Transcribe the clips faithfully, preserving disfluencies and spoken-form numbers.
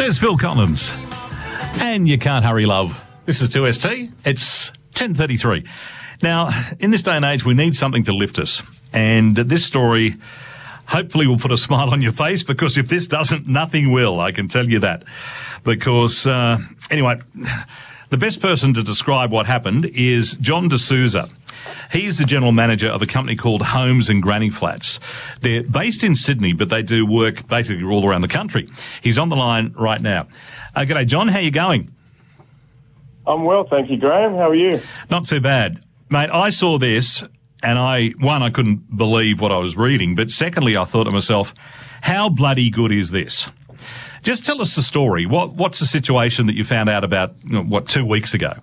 There's Phil Collins. And You Can't Hurry Love. This is two S T. It's ten thirty-three. Now, in this day and age, we need something to lift us. And this story hopefully will put a smile on your face, because if this doesn't, nothing will, I can tell you that. Because, uh, anyway, the best person to describe what happened is John D'Souza. He's the general manager of a company called Homes and Granny Flats. They're based in Sydney, but they do work basically all around the country. He's on the line right now. Uh, g'day, John. How you going? I'm well, thank you, Graham. How are you? Not too bad. Mate, I saw this, and I, one, I couldn't believe what I was reading, but secondly, I thought to myself, how bloody good is this? Just tell us the story. What, what's the situation that you found out about, you know, what, two weeks ago?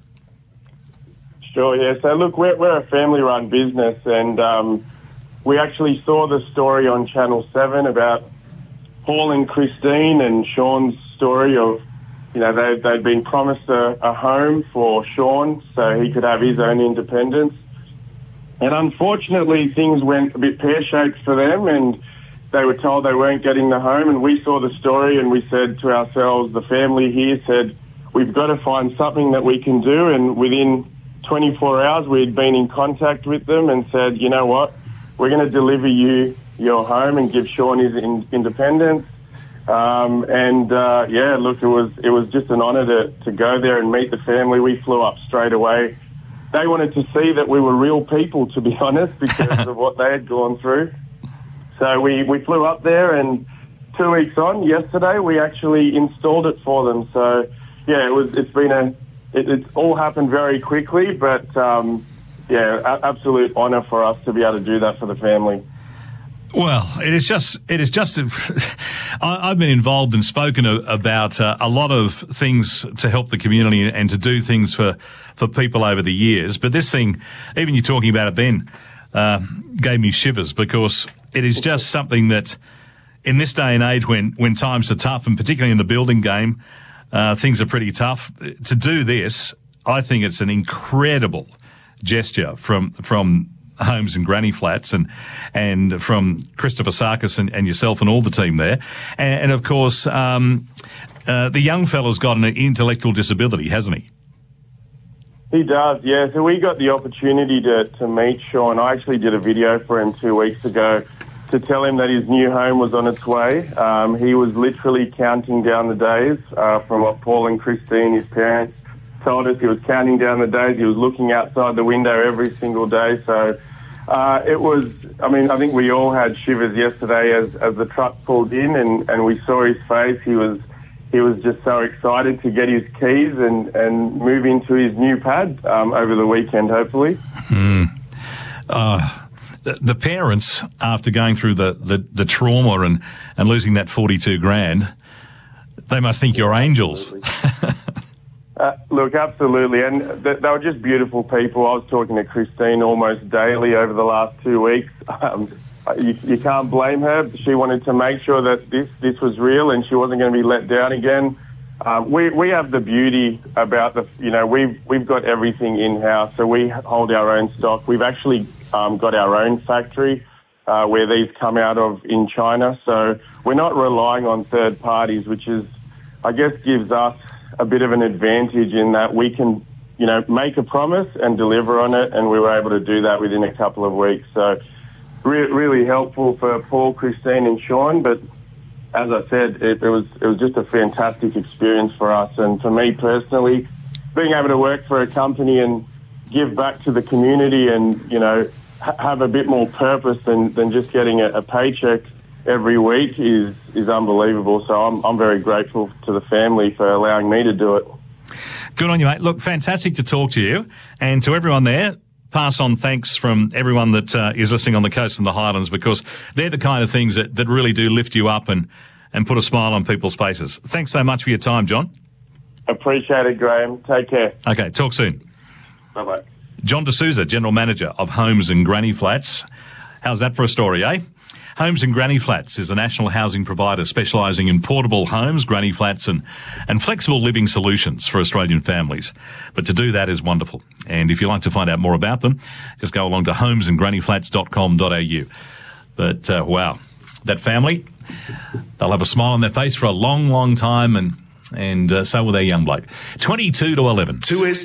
Sure, yeah. So, look, we're, we're a family-run business, and um, we actually saw the story on Channel seven about Paul and Christine and Sean's story of, you know, they, they'd been promised a, a home for Sean so he could have his own independence. And unfortunately, things went a bit pear-shaped for them, and they were told they weren't getting the home. And we saw the story, and we said to ourselves, the family here said, we've got to find something that we can do. And within twenty-four hours, we'd been in contact with them and said, you know what, we're going to deliver you your home and give Sean his in- independence. Um, and, uh, yeah, look, it was it was just an honour to, to go there and meet the family. We flew up straight away. They wanted to see that we were real people, to be honest, because of what they had gone through. So we, we flew up there, and two weeks on, yesterday, we actually installed it for them. So, yeah, it was, it's been a, it, it's all happened very quickly, but, um, yeah, a- absolute honour for us to be able to do that for the family. Well, it is just, it is just, I've been involved and spoken about uh, a lot of things to help the community and to do things for, for people over the years. But this thing, even you talking about it then, uh, gave me shivers, because it is just something that in this day and age when, when times are tough, and particularly in the building game, uh, things are pretty tough. To do this, I think it's an incredible gesture from, from, Homes and Granny Flats and and from Christopher Sarkis and, and yourself and all the team there. And, and of course, um, uh, the young fella's got an intellectual disability, hasn't he? He does, yeah. So we got the opportunity to, to meet Sean. I actually did a video for him two weeks ago to tell him that his new home was on its way. Um, he was literally counting down the days uh, from what Paul and Christine, his parents, told us. He was counting down the days. He was looking outside the window every single day. So uh, it was, I mean, I think we all had shivers yesterday as, as the truck pulled in and, and we saw his face. He was he was just so excited to get his keys and, and move into his new pad um, over the weekend, hopefully. Mm. Uh, the, the parents, after going through the, the, the trauma and, and losing that forty-two grand, they must think you're angels. Uh, look, absolutely, and th- they were just beautiful people. I was talking to Christine almost daily over the last two weeks. Um, you, you can't blame her. She wanted to make sure that this, this was real and she wasn't going to be let down again. Um, we we have the beauty about the, you know, we've, we've got everything in-house, so we hold our own stock. We've actually um, got our own factory uh, where these come out of in China, so we're not relying on third parties, which is, I guess, gives us a bit of an advantage in that we can, you know, make a promise and deliver on it, and we were able to do that within a couple of weeks. So re- really helpful for Paul, Christine and Sean, but as I said, it, it was it was just a fantastic experience for us, and for me personally, being able to work for a company and give back to the community and, you know, ha- have a bit more purpose than, than just getting a, a paycheck every week is, is unbelievable. So I'm, I'm very grateful to the family for allowing me to do it. Good on you, mate. Look, fantastic to talk to you. And to everyone there, pass on thanks from everyone that uh, is listening on the coast and the Highlands, because they're the kind of things that, that really do lift you up and, and put a smile on people's faces. Thanks so much for your time, John. Appreciate it, Graham. Take care. Okay, talk soon. Bye-bye. John D'Souza, General Manager of Homes and Granny Flats. How's that for a story, eh? Homes and Granny Flats is a national housing provider specialising in portable homes, granny flats and, and flexible living solutions for Australian families. But to do that is wonderful. And if you'd like to find out more about them, just go along to homes and granny flats dot com dot a u. But, uh, wow, that family, they'll have a smile on their face for a long, long time. And And uh, so will their young bloke. twenty-two to eleven. two S